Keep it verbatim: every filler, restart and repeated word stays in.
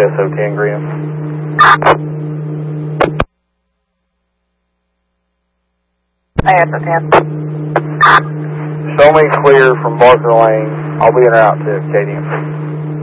S O ten Graham. I S O ten. Show me clear from Barker Lane. I'll be en route to Acadian.